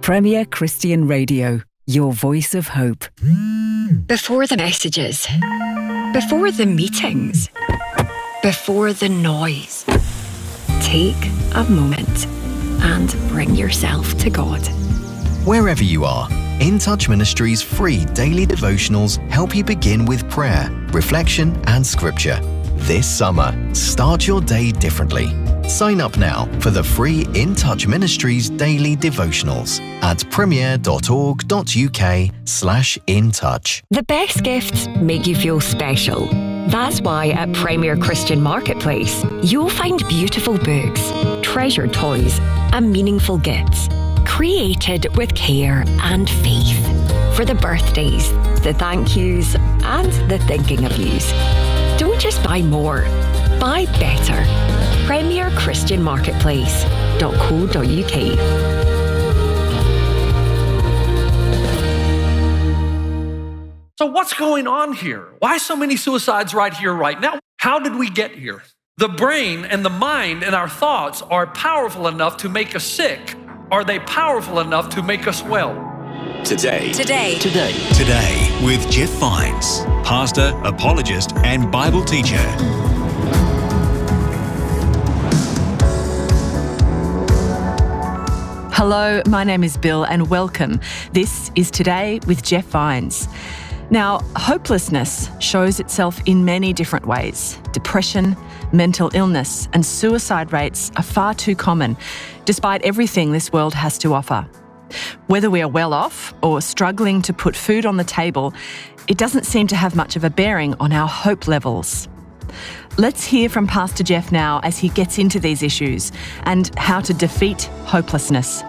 Premier Christian Radio, your voice of hope. Before the messages, before the meetings, before the noise, take a moment and bring yourself to God. Wherever you are, In Touch Ministries' free daily devotionals help you begin with prayer, reflection, and scripture. This summer, start your day differently. Sign up now for the free In Touch Ministries daily devotionals at premier.org.uk/intouch. The best gifts make you feel special. That's why at Premier Christian Marketplace, you'll find beautiful books, treasured toys, and meaningful gifts, created with care and faith for the birthdays, the thank yous, and the thinking of yous. Don't just buy more, buy better. Premier Christian Marketplace.co.uk. So what's going on here? Why so many suicides right here, right now? How did we get here? The brain and the mind and our thoughts are powerful enough to make us sick. Are they powerful enough to make us well? Today with Jeff Vines, pastor, apologist, and Bible teacher. Hello, my name is Bill and welcome. This is Today with Jeff Vines. Now, hopelessness shows itself in many different ways. Depression, mental illness, and suicide rates are far too common, despite everything this world has to offer. Whether we are well off or struggling to put food on the table, it doesn't seem to have much of a bearing on our hope levels. Let's hear from Pastor Jeff now as he gets into these issues and how to defeat hopelessness.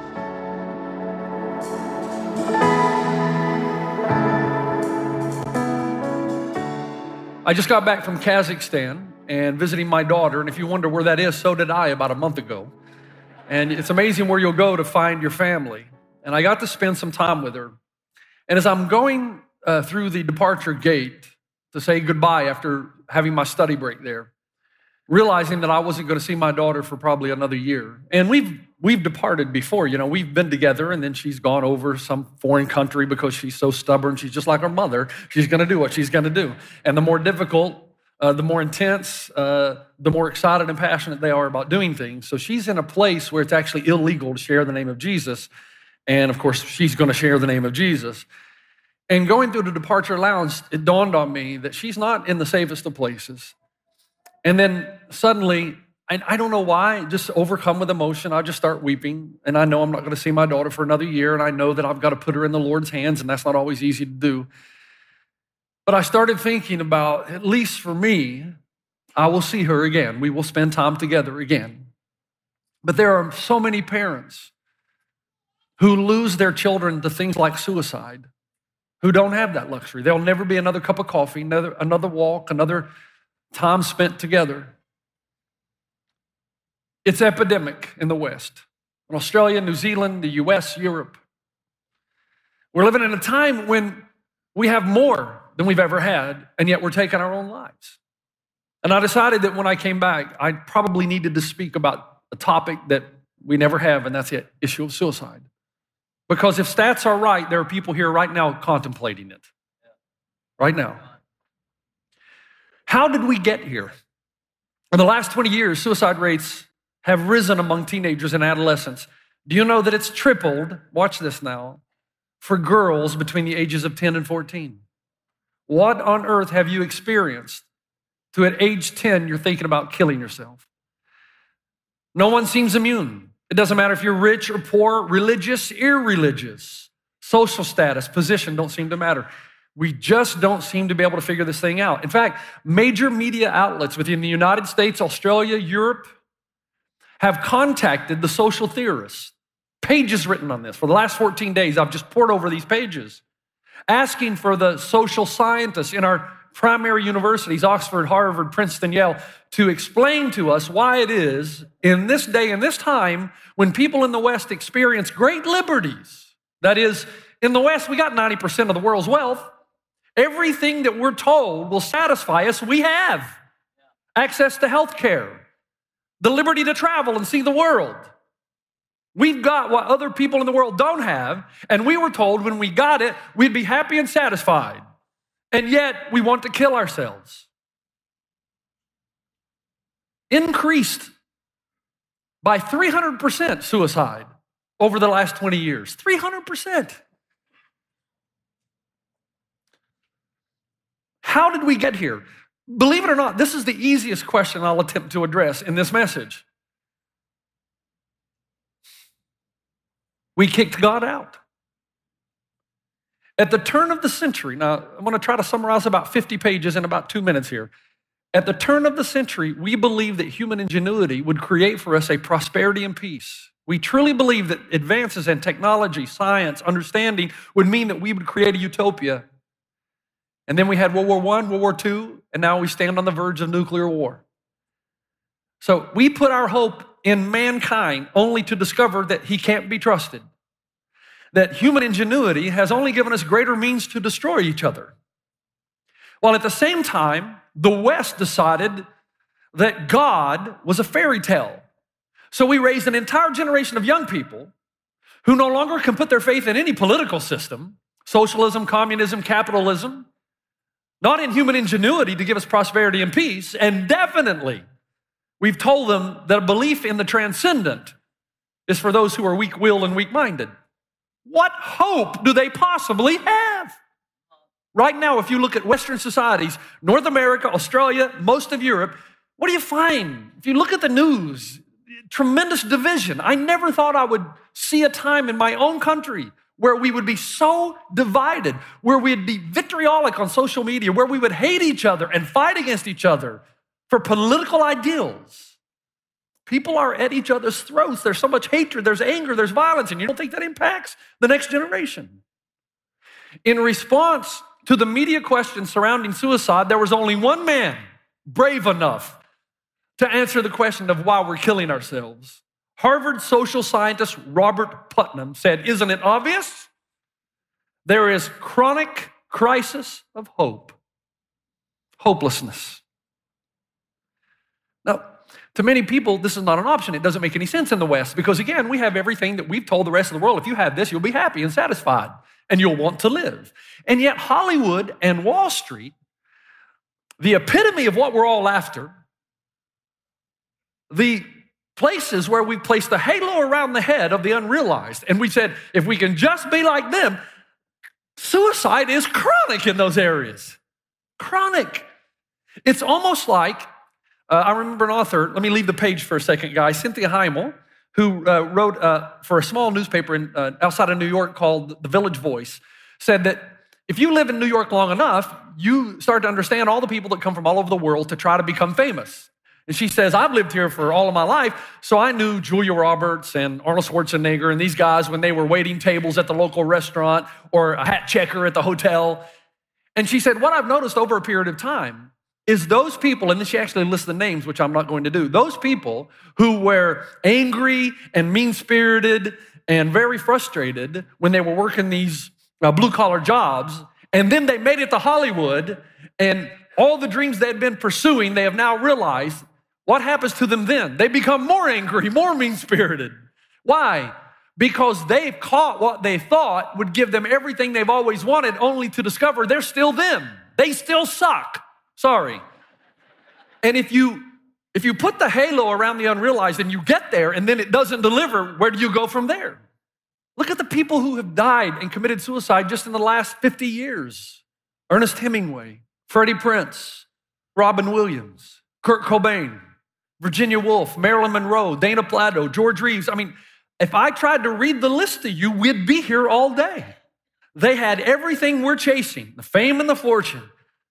I just got back from Kazakhstan and visiting my daughter, and if you wonder where that is, so did I about a month ago. And it's amazing where you'll go to find your family. And I got to spend some time with her. And as I'm going through the departure gate to say goodbye after having my study break there, realizing that I wasn't going to see my daughter for probably another year. And we've departed before. You know, we've been together, and then she's gone over some foreign country because she's so stubborn. She's just like her mother. She's going to do what she's going to do. And the more difficult, the more intense, the more excited and passionate they are about doing things. So she's in a place where it's actually illegal to share the name of Jesus. And of course, she's going to share the name of Jesus. And going through the departure lounge, it dawned on me that she's not in the safest of places. And then suddenly, I don't know why, just overcome with emotion, I just start weeping. And I know I'm not going to see my daughter for another year. And I know that I've got to put her in the Lord's hands, and that's not always easy to do. But I started thinking about, at least for me, I will see her again. We will spend time together again. But there are so many parents who lose their children to things like suicide, who don't have that luxury. There'll never be another cup of coffee, another walk, another time spent together. It's epidemic in the West, in Australia, New Zealand, the US, Europe. We're living in a time when we have more than we've ever had, and yet we're taking our own lives. And I decided that when I came back, I probably needed to speak about a topic that we never have, and that's the issue of suicide. Because if stats are right, there are people here right now contemplating it. Right now. How did we get here? In the last 20 years, suicide rates have risen among teenagers and adolescents. Do you know that it's tripled, watch this now, for girls between the ages of 10 and 14? What on earth have you experienced to at age 10, you're thinking about killing yourself? No one seems immune. It doesn't matter if you're rich or poor, religious, irreligious, social status, position don't seem to matter. We just don't seem to be able to figure this thing out. In fact, major media outlets within the United States, Australia, Europe, have contacted the social theorists. Pages written on this. For the last 14 days, I've just poured over these pages, asking for the social scientists in our primary universities, Oxford, Harvard, Princeton, Yale, to explain to us why it is in this day and this time when people in the West experience great liberties. That is, in the West, we got 90% of the world's wealth. Everything that we're told will satisfy us, we have. Access to health care, the liberty to travel and see the world. We've got what other people in the world don't have, and we were told when we got it, we'd be happy and satisfied. And yet, we want to kill ourselves. Increased by 300% suicide over the last 20 years. 300%. How did we get here? Believe it or not, this is the easiest question I'll attempt to address in this message. We kicked God out. At the turn of the century, now I'm going to try to summarize about 50 pages in about 2 minutes here. At the turn of the century, we believed that human ingenuity would create for us a prosperity and peace. We truly believed that advances in technology, science, understanding would mean that we would create a utopia. And then we had World War I, World War II, and now we stand on the verge of nuclear war. So we put our hope in mankind only to discover that he can't be trusted. That human ingenuity has only given us greater means to destroy each other. While at the same time, the West decided that God was a fairy tale. So we raised an entire generation of young people who no longer can put their faith in any political system, socialism, communism, capitalism, not in human ingenuity to give us prosperity and peace, and definitely we've told them that a belief in the transcendent is for those who are weak-willed and weak-minded. What hope do they possibly have? Right now, if you look at Western societies, North America, Australia, most of Europe, what do you find? If you look at the news, tremendous division. I never thought I would see a time in my own country where we would be so divided, where we'd be vitriolic on social media, where we would hate each other and fight against each other for political ideals. People are at each other's throats. There's so much hatred, there's anger, there's violence, and you don't think that impacts the next generation. In response to the media questions surrounding suicide, there was only one man brave enough to answer the question of why we're killing ourselves. Harvard social scientist Robert Putnam said, "Isn't it obvious? There is chronic crisis of hope, hopelessness." Now, to many people, this is not an option. It doesn't make any sense in the West because, again, we have everything that we've told the rest of the world. If you have this, you'll be happy and satisfied, and you'll want to live. And yet Hollywood and Wall Street, the epitome of what we're all after, the places where we've placed the halo around the head of the unrealized, and we said, if we can just be like them, suicide is chronic in those areas. Chronic. It's almost like, I remember an author, let me leave the page for a second, guys, Cynthia Heimel, who wrote for a small newspaper outside of New York called The Village Voice, said that if you live in New York long enough, you start to understand all the people that come from all over the world to try to become famous. And she says, I've lived here for all of my life, so I knew Julia Roberts and Arnold Schwarzenegger and these guys when they were waiting tables at the local restaurant or a hat checker at the hotel. And she said, what I've noticed over a period of time is those people, and then she actually lists the names, which I'm not going to do, those people who were angry and mean-spirited and very frustrated when they were working these blue-collar jobs, and then they made it to Hollywood, and all the dreams they had been pursuing, they have now realized. What happens to them then? They become more angry, more mean-spirited. Why? Because they've caught what they thought would give them everything they've always wanted, only to discover they're still them. They still suck. Sorry. And if you put the halo around the unrealized and you get there and then it doesn't deliver, where do you go from there? Look at the people who have died and committed suicide just in the last 50 years. Ernest Hemingway, Freddie Prinze, Robin Williams, Kurt Cobain, Virginia Woolf, Marilyn Monroe, Dana Plato, George Reeves. I mean, if I tried to read the list to you, we'd be here all day. They had everything we're chasing, the fame and the fortune.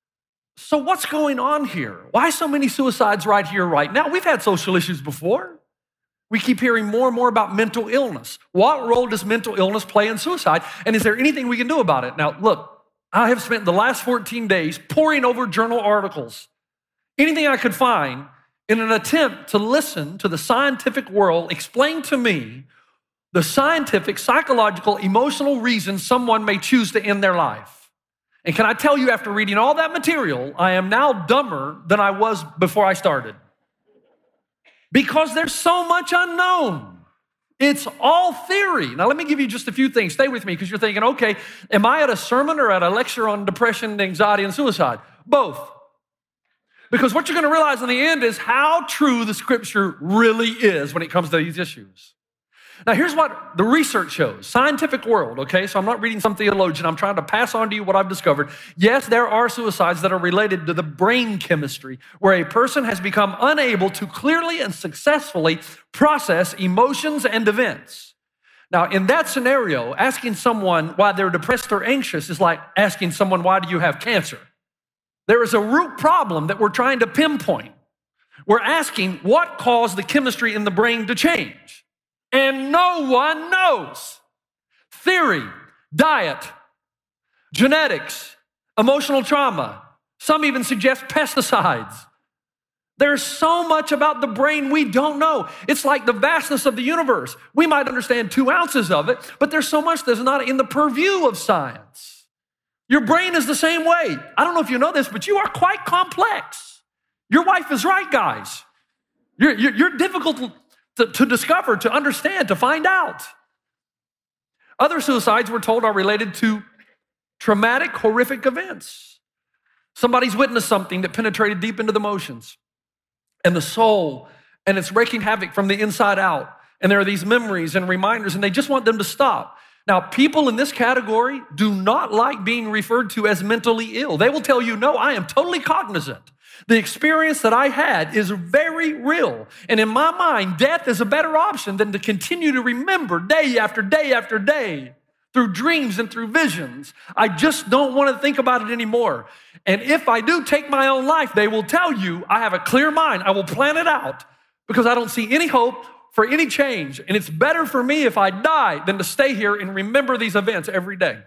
So what's going on here? Why so many suicides right here, right now? We've had social issues before. We keep hearing more and more about mental illness. What role does mental illness play in suicide? And is there anything we can do about it? Now, look, I have spent the last 14 days poring over journal articles, anything I could find, in an attempt to listen to the scientific world explain to me the scientific, psychological, emotional reasons someone may choose to end their life. And can I tell you, after reading all that material, I am now dumber than I was before I started. Because there's so much unknown. It's all theory. Now, let me give you just a few things. Stay with me because you're thinking, okay, am I at a sermon or at a lecture on depression, anxiety, and suicide? Both. Because what you're going to realize in the end is how true the scripture really is when it comes to these issues. Now, here's what the research shows. Scientific world, okay? So I'm not reading some theologian. I'm trying to pass on to you what I've discovered. Yes, there are suicides that are related to the brain chemistry, where a person has become unable to clearly and successfully process emotions and events. Now, in that scenario, asking someone why they're depressed or anxious is like asking someone, why do you have cancer? There is a root problem that we're trying to pinpoint. We're asking what caused the chemistry in the brain to change. And no one knows. Theory, diet, genetics, emotional trauma. Some even suggest pesticides. There's so much about the brain we don't know. It's like the vastness of the universe. We might understand 2 ounces of it, but there's so much that's not in the purview of science. Your brain is the same way. I don't know if you know this, but you are quite complex. Your wife is right, guys. You're difficult to discover, to understand, to find out. Other suicides, we're told, are related to traumatic, horrific events. Somebody's witnessed something that penetrated deep into the emotions and the soul, and it's wreaking havoc from the inside out. And there are these memories and reminders, and they just want them to stop. Now, people in this category do not like being referred to as mentally ill. They will tell you, no, I am totally cognizant. The experience that I had is very real. And in my mind, death is a better option than to continue to remember day after day after day through dreams and through visions. I just don't want to think about it anymore. And if I do take my own life, they will tell you, I have a clear mind. I will plan it out because I don't see any hope for any change. And it's better for me if I die than to stay here and remember these events every day.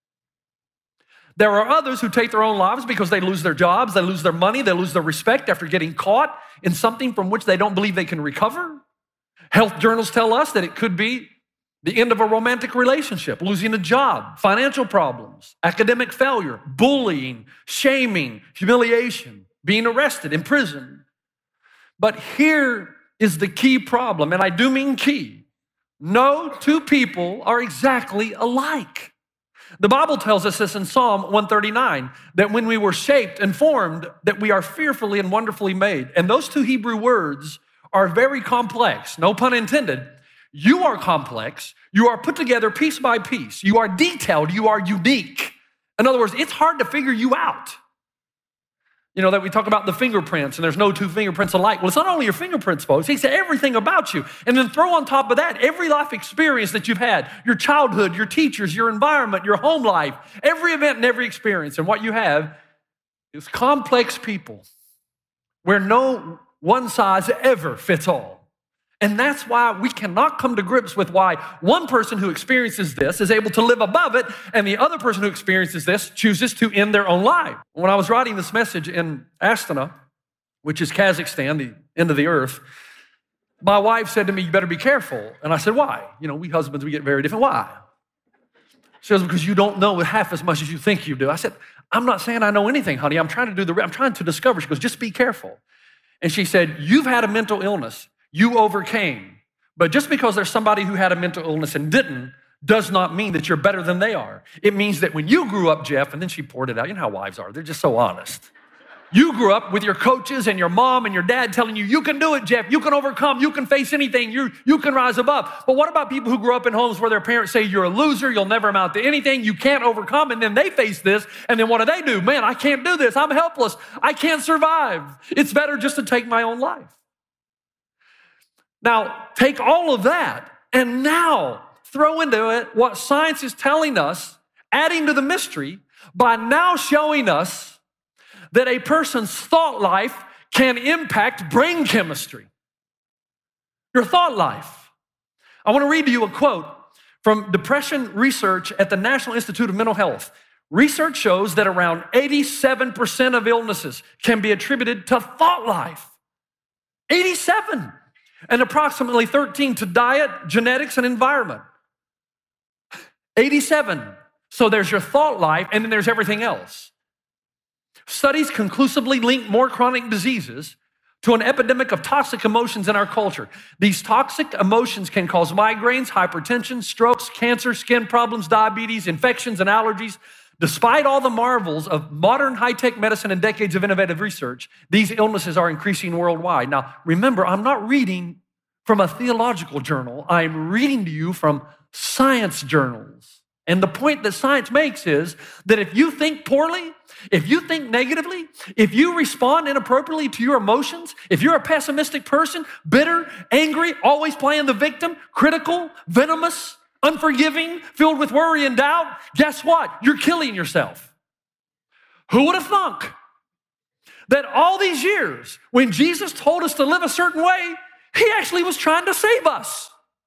There are others who take their own lives because they lose their jobs, they lose their money, they lose their respect after getting caught in something from which they don't believe they can recover. Health journals tell us that it could be the end of a romantic relationship, losing a job, financial problems, academic failure, bullying, shaming, humiliation, being arrested, imprisoned. But here is the key problem, and I do mean key. No 2 people are exactly alike. The Bible tells us this in Psalm 139, that when we were shaped and formed, that we are fearfully and wonderfully made. And those 2 Hebrew words are very complex, no pun intended. You are complex. You are put together piece by piece. You are detailed. You are unique. In other words, it's hard to figure you out. You know, that we talk about the fingerprints and there's no 2 fingerprints alike. Well, it's not only your fingerprints, folks. He said everything about you. And then throw on top of that every life experience that you've had, your childhood, your teachers, your environment, your home life, every event and every experience. And what you have is complex people where no one size ever fits all. And that's why we cannot come to grips with why one person who experiences this is able to live above it and the other person who experiences this chooses to end their own life. When I was writing this message in Astana, which is Kazakhstan, the end of the earth, my wife said to me, you better be careful. And I said, why? You know, we husbands, we get very different. Why? She goes, because you don't know half as much as you think you do. I said, I'm not saying I know anything, honey. I'm trying to discover. She goes, just be careful. And she said, you've had a mental illness. You overcame. But just because there's somebody who had a mental illness and didn't does not mean that you're better than they are. It means that when you grew up, Jeff, and then she poured it out. You know how wives are. They're just so honest. You grew up with your coaches and your mom and your dad telling you, you can do it, Jeff. You can overcome. You can face anything. You can rise above. But what about people who grew up in homes where their parents say, you're a loser. You'll never amount to anything. You can't overcome. And then they face this. And then what do? Man, I can't do this. I'm helpless. I can't survive. It's better just to take my own life. Now, take all of that and now throw into it what science is telling us, adding to the mystery by now showing us that a person's thought life can impact brain chemistry. Your thought life. I want to read to you a quote from depression research at the National Institute of Mental Health. Research shows that around 87% of illnesses can be attributed to thought life. 87%. And approximately 13% to diet, genetics, and environment. 87%. So there's your thought life, and then there's everything else. Studies conclusively link more chronic diseases to an epidemic of toxic emotions in our culture. These toxic emotions can cause migraines, hypertension, strokes, cancer, skin problems, diabetes, infections, and allergies. Despite all the marvels of modern high-tech medicine and decades of innovative research, these illnesses are increasing worldwide. Now, remember, I'm not reading from a theological journal. I'm reading to you from science journals. And the point that science makes is that if you think poorly, if you think negatively, if you respond inappropriately to your emotions, if you're a pessimistic person, bitter, angry, always playing the victim, critical, venomous, unforgiving, filled with worry and doubt, guess what? You're killing yourself. Who would have thunk that all these years, when Jesus told us to live a certain way, he actually was trying to save us?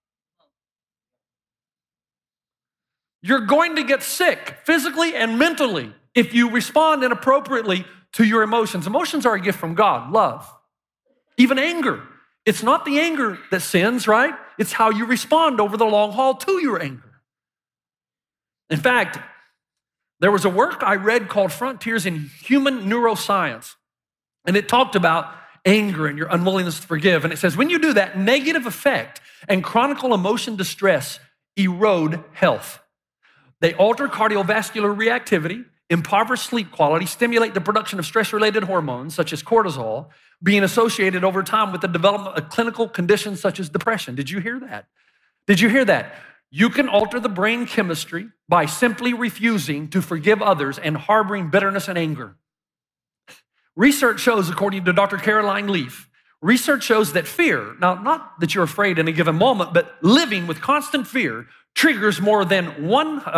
You're going to get sick physically and mentally if you respond inappropriately to your emotions. Emotions are a gift from God, love, even anger. It's not the anger that sins, right? It's how you respond over the long haul to your anger. In fact, there was a work I read called Frontiers in Human Neuroscience, and it talked about anger and your unwillingness to forgive. And it says, when you do that, negative affect and chronic emotion distress erode health. They alter cardiovascular reactivity, impoverish sleep quality, stimulate the production of stress-related hormones, such as cortisol, being associated over time with the development of clinical conditions such as depression. Did you hear that? Did you hear that? You can alter the brain chemistry by simply refusing to forgive others and harboring bitterness and anger. Research shows, according to Dr. Caroline Leaf, research shows that fear, now not that you're afraid in a given moment, but living with constant fear triggers more than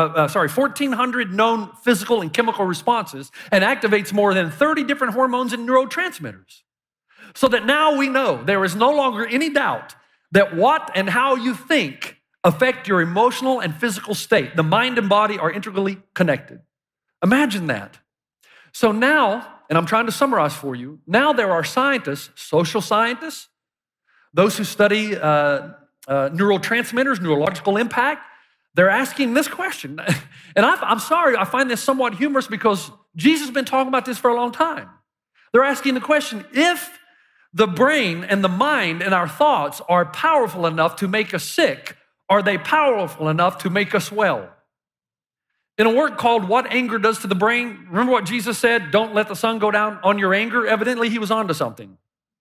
1,400 known physical and chemical responses and activates more than 30 different hormones and neurotransmitters. So that now we know there is no longer any doubt that what and how you think affect your emotional and physical state. The mind and body are integrally connected. Imagine that. So now, and I'm trying to summarize for you, now there are scientists, social scientists, those who study neurotransmitters, neurological impact. They're asking this question. And I'm sorry, I find this somewhat humorous because Jesus has been talking about this for a long time. They're asking the question, if the brain and the mind and our thoughts are powerful enough to make us sick, are they powerful enough to make us well? In a work called What Anger Does to the Brain, remember what Jesus said? Don't let the sun go down on your anger. Evidently, he was onto something.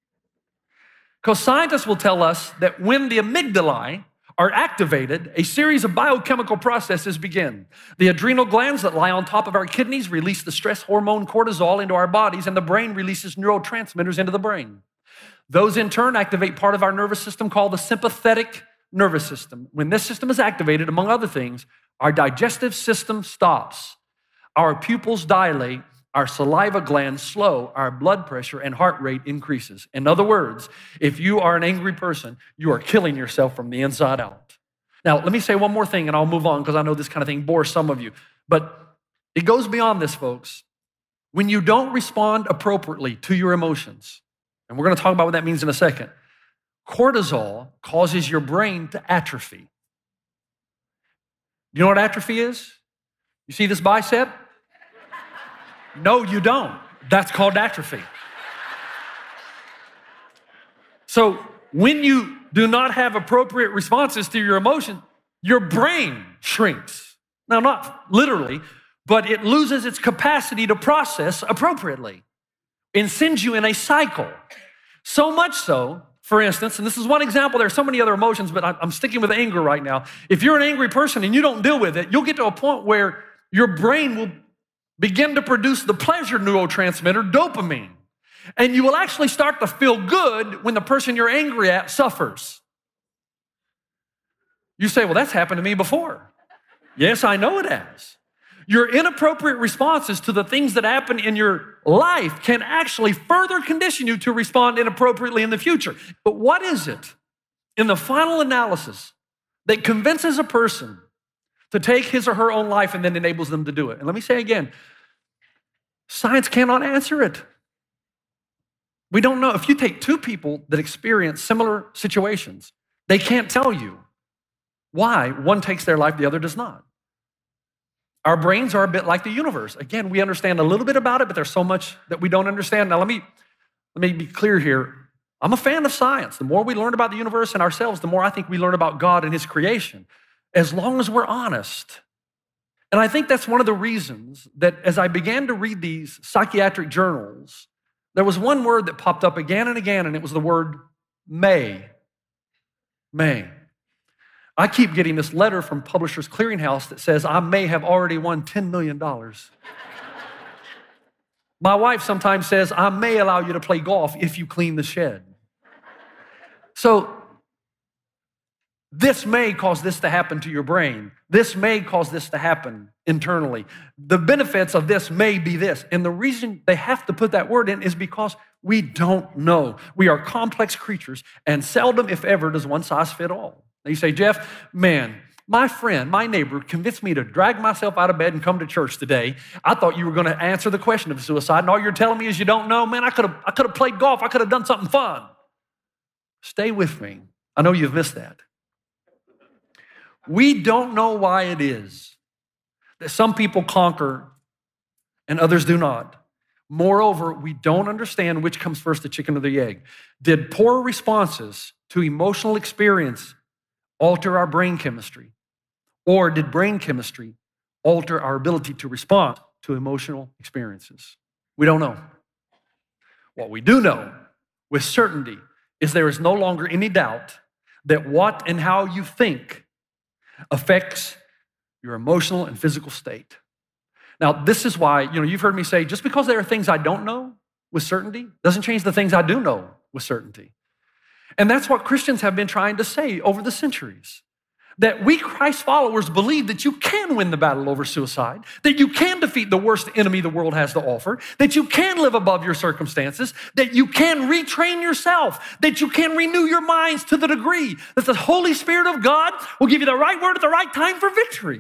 Because scientists will tell us that when the amygdalae are activated, a series of biochemical processes begin. The adrenal glands that lie on top of our kidneys release the stress hormone cortisol into our bodies, and the brain releases neurotransmitters into the brain. Those in turn activate part of our nervous system called the sympathetic nervous system. When this system is activated, among other things, our digestive system stops, our pupils dilate, our saliva glands slow, our blood pressure and heart rate increases. In other words, if you are an angry person, you are killing yourself from the inside out. Now, let me say one more thing and I'll move on because I know this kind of thing bores some of you. But it goes beyond this, folks. When you don't respond appropriately to your emotions, and we're going to talk about what that means in a second, cortisol causes your brain to atrophy. You know what atrophy is? You see this bicep? No, you don't. That's called atrophy. So when you do not have appropriate responses to your emotion, your brain shrinks. Now, not literally, but it loses its capacity to process appropriately and sends you in a cycle. So much so, for instance, and this is one example, there are so many other emotions, but I'm sticking with anger right now. If you're an angry person and you don't deal with it, you'll get to a point where your brain will begin to produce the pleasure neurotransmitter, dopamine. And you will actually start to feel good when the person you're angry at suffers. You say, well, that's happened to me before. Yes, I know it has. Your inappropriate responses to the things that happen in your life can actually further condition you to respond inappropriately in the future. But what is it in the final analysis that convinces a person to take his or her own life and then enables them to do it? And let me say again, science cannot answer it. We don't know. If you take two people that experience similar situations, they can't tell you why one takes their life, the other does not. Our brains are a bit like the universe. Again, we understand a little bit about it, but there's so much that we don't understand. Now, let me be clear here. I'm a fan of science. The more we learn about the universe and ourselves, the more I think we learn about God and his creation, as long as we're honest. And I think that's one of the reasons that as I began to read these psychiatric journals, there was one word that popped up again and again, and it was the word may. May. I keep getting this letter from Publishers Clearinghouse that says I may have already won $10 million. My wife sometimes says, I may allow you to play golf if you clean the shed. So this may cause this to happen to your brain. This may cause this to happen internally. The benefits of this may be this. And the reason they have to put that word in is because we don't know. We are complex creatures, and seldom, if ever, does one size fit all. Now you say, Jeff, man, my friend, my neighbor convinced me to drag myself out of bed and come to church today. I thought you were going to answer the question of suicide, and all you're telling me is you don't know. Man, I could have played golf. I could have done something fun. Stay with me. I know you've missed that. We don't know why it is that some people conquer and others do not. Moreover, we don't understand which comes first, the chicken or the egg. Did poor responses to emotional experience alter our brain chemistry? Or did brain chemistry alter our ability to respond to emotional experiences? We don't know. What we do know with certainty is there is no longer any doubt that what and how you think affects your emotional and physical state. Now, this is why, you've heard me say, just because there are things I don't know with certainty doesn't change the things I do know with certainty. And that's what Christians have been trying to say over the centuries. That we Christ followers believe that you can win the battle over suicide, that you can defeat the worst enemy the world has to offer, that you can live above your circumstances, that you can retrain yourself, that you can renew your minds to the degree that the Holy Spirit of God will give you the right word at the right time for victory.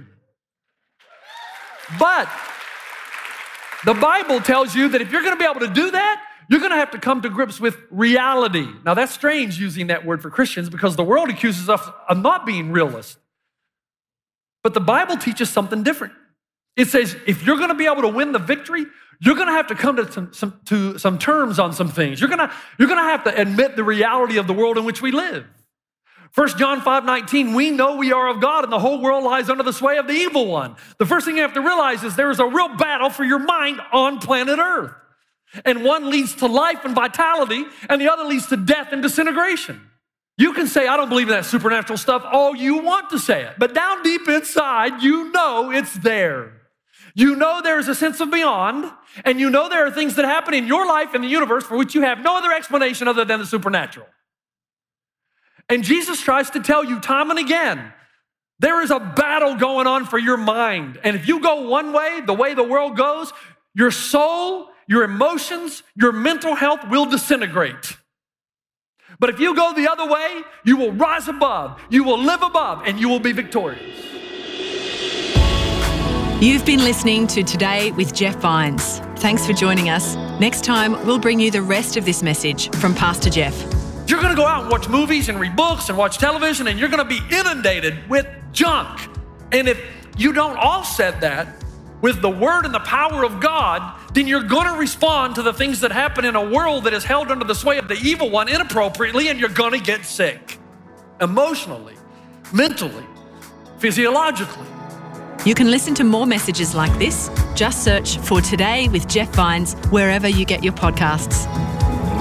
But the Bible tells you that if you're going to be able to do that, you're going to have to come to grips with reality. Now, that's strange using that word for Christians because the world accuses us of not being realists. But the Bible teaches something different. It says if you're going to be able to win the victory, you're going to have to come to some terms on some things. You're going to have to admit the reality of the world in which we live. 1 John 5:19, we know we are of God and the whole world lies under the sway of the evil one. The first thing you have to realize is there is a real battle for your mind on planet Earth. And one leads to life and vitality, and the other leads to death and disintegration. You can say, I don't believe in that supernatural stuff all you want to say it, but down deep inside, you know it's there. You know there's a sense of beyond, and you know there are things that happen in your life and the universe for which you have no other explanation other than the supernatural. And Jesus tries to tell you time and again, there is a battle going on for your mind. And if you go one way, the way the world goes, your soul, your emotions, your mental health will disintegrate. But if you go the other way, you will rise above, you will live above, and you will be victorious. You've been listening to Today with Jeff Vines. Thanks for joining us. Next time, we'll bring you the rest of this message from Pastor Jeff. You're going to go out and watch movies and read books and watch television, and you're going to be inundated with junk. And if you don't offset that with the word and the power of God, then you're going to respond to the things that happen in a world that is held under the sway of the evil one inappropriately, and you're going to get sick emotionally, mentally, physiologically. You can listen to more messages like this. Just search for Today with Jeff Vines wherever you get your podcasts.